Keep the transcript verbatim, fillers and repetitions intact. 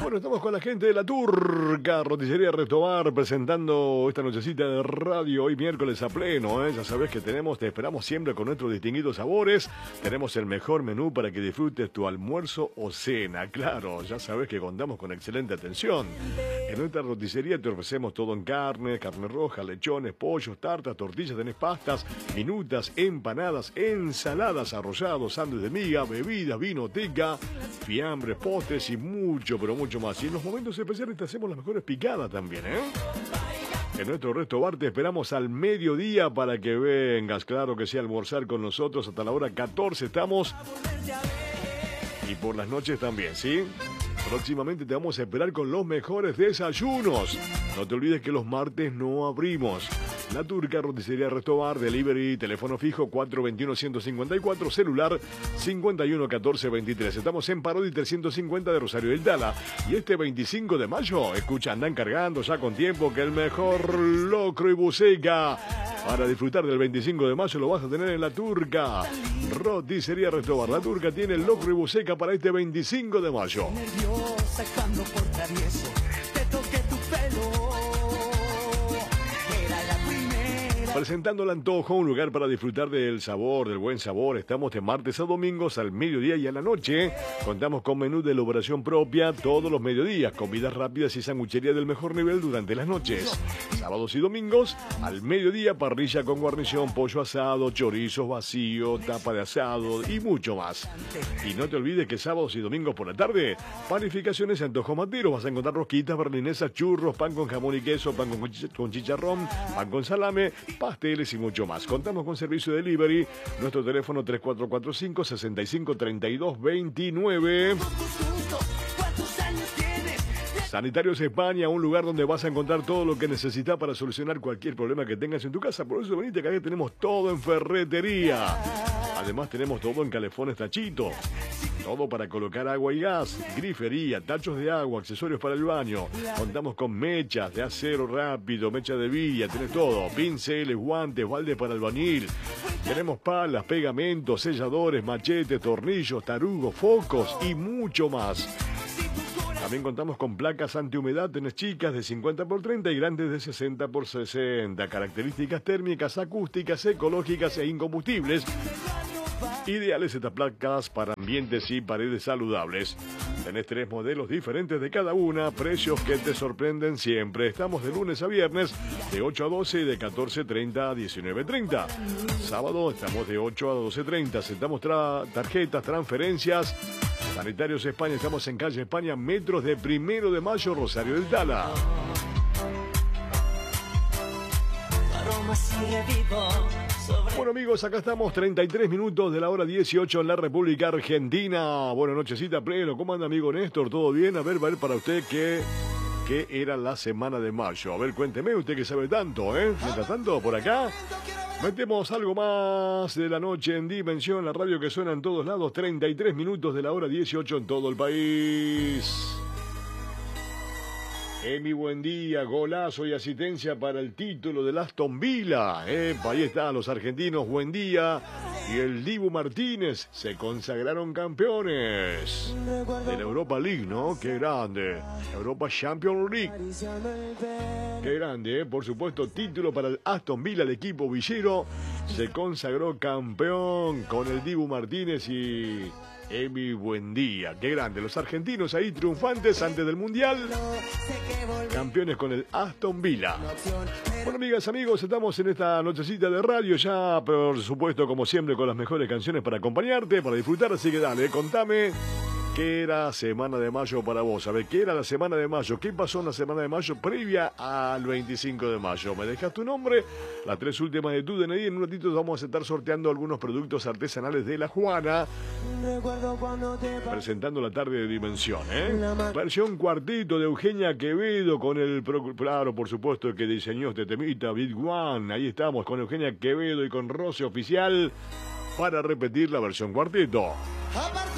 Bueno, estamos con la gente de La Turca, Roticería Restobar, presentando esta nochecita de radio hoy miércoles a pleno, ¿eh? Ya sabes que tenemos, te esperamos siempre con nuestros distinguidos sabores. Tenemos el mejor menú para que disfrutes tu almuerzo o cena. Claro, ya sabes que contamos con excelente atención. En nuestra roticería te ofrecemos todo en carne, carne roja, lechones, pollos, tartas, tortillas, tenés pastas, minutas, empanadas, ensaladas, arrollados, sándwich de miga, bebidas, vinoteca, fiambres, postres y mucho, pero mucho más. Y en los momentos especiales te hacemos las mejores picadas también, ¿eh? En nuestro Restobar te esperamos al mediodía para que vengas, claro que sí, a almorzar con nosotros hasta la hora catorce estamos. Y por las noches también, ¿sí? Próximamente te vamos a esperar con los mejores desayunos. No te olvides que los martes no abrimos. La Turca, Roticería Restobar, delivery, teléfono fijo cuatro dos uno, uno cinco cuatro, celular cincuenta y uno catorce veintitrés. Estamos en Parodi trescientos cincuenta de Rosario del Tala. Y este veinticinco de mayo, escucha, andan cargando ya con tiempo que el mejor locro y buceca para disfrutar del veinticinco de mayo lo vas a tener en La Turca. Roticería Restobar. La Turca tiene el locro y buceca para este veinticinco de mayo. Presentando el antojo, un lugar para disfrutar del sabor, del buen sabor. Estamos de martes a domingos al mediodía y a la noche. Contamos con menú de elaboración propia todos los mediodías, comidas rápidas y sanguchería del mejor nivel durante las noches. Sábados y domingos al mediodía, parrilla con guarnición, pollo asado, chorizos vacíos, tapa de asado y mucho más. Y no te olvides que sábados y domingos por la tarde, panificaciones y antojos materos. Vas a encontrar rosquitas, berlinesas, churros, pan con jamón y queso, pan con, con chicharrón, pan con salame, pasteles y mucho más. Contamos con servicio de delivery. Nuestro teléfono tres cuatro cuatro cinco, seis cinco, tres dos dos nueve. Sanitarios España, un lugar donde vas a encontrar todo lo que necesitas para solucionar cualquier problema que tengas en tu casa. Por eso venite, que acá tenemos todo en ferretería. Además tenemos todo en calefones Tachito. Todo para colocar agua y gas, grifería, tachos de agua, accesorios para el baño. Contamos con mechas de acero rápido, mecha de villa, tenés todo. Pinceles, guantes, baldes para albañil. Tenemos palas, pegamentos, selladores, machetes, tornillos, tarugos, focos y mucho más. También contamos con placas antihumedad, tenés chicas de cincuenta por treinta y grandes de sesenta por sesenta. Características térmicas, acústicas, ecológicas e incombustibles. Ideales estas placas para ambientes y paredes saludables. Tenés tres modelos diferentes de cada una, precios que te sorprenden siempre. Estamos de lunes a viernes de ocho a doce y de catorce treinta a diecinueve treinta. Sábado estamos de ocho a doce treinta. Aceptamos tra tarjetas, transferencias. Sanitarios España, estamos en calle España, metros de Primero de Mayo, Rosario del Tala. Bueno amigos, acá estamos, treinta y tres minutos de la hora dieciocho en la República Argentina. Buenas nochecita, pleno. ¿Cómo anda amigo Néstor? ¿Todo bien? A ver, a ver para usted qué, qué era la semana de mayo. A ver, cuénteme, usted que sabe tanto, ¿eh? Mientras tanto, por acá metemos algo más de la noche en Dimensión, la radio que suena en todos lados, treinta y tres minutos de la hora dieciocho en todo el país. Emi, buen día, golazo y asistencia para el título del Aston Villa. Eh, ahí están los argentinos, buen día. Y el Dibu Martínez se consagraron campeones de la Europa League, ¿no? Qué grande. Europa Champions League. Qué grande, ¿eh? Por supuesto, título para el Aston Villa, el equipo villero. Se consagró campeón con el Dibu Martínez y Emi, buen día. Qué grande. Los argentinos ahí triunfantes antes del Mundial. Campeones con el Aston Villa. Bueno, amigas, amigos, estamos en esta nochecita de radio ya, por supuesto, como siempre, con las mejores canciones para acompañarte, para disfrutar. Así que dale, contame qué era Semana de Mayo para vos. A ver, ¿qué era la Semana de Mayo? ¿Qué pasó en la Semana de Mayo previa al veinticinco de mayo? ¿Me dejas tu nombre? Las tres últimas de tu D N I. En un ratito vamos a estar sorteando algunos productos artesanales de La Juana. Presentando la tarde de Dimensión, ¿eh? Versión cuartito de Eugenia Quevedo con el... Claro, por supuesto, que diseñó este temita, Big One. Ahí estamos con Eugenia Quevedo y con Roce Oficial para repetir la versión cuartito.